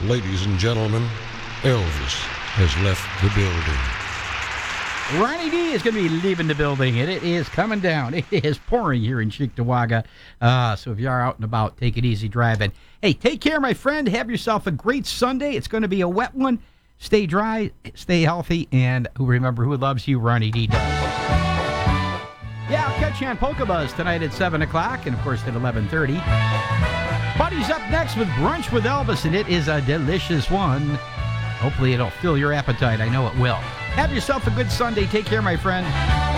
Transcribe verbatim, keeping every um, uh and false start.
Ladies and gentlemen, Elvis has left the building. Ronnie D is going to be leaving the building, and it is coming down. It is pouring here in Cheektowaga. Uh, so if you are out and about, take it easy driving. Hey, take care, my friend. Have yourself a great Sunday. It's going to be a wet one. Stay dry, stay healthy, and remember, who loves you, Ronnie D does. Yeah, I'll catch you on Polka Buzz tonight at seven o'clock, and of course at eleven thirty. Buddy's up next with Brunch with Elvis, and it is a delicious one. Hopefully it'll fill your appetite. I know it will. Have yourself a good Sunday. Take care, my friend.